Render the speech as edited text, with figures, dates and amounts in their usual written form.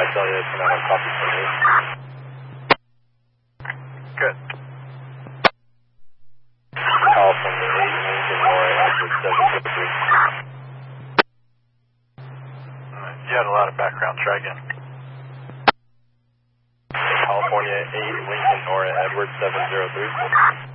Cellular, Sonata, copy 28. Good. California 8, Lincoln, Nora, Edward 703. You had a lot of background, try again. California 8, Lincoln, Nora, Edward 703.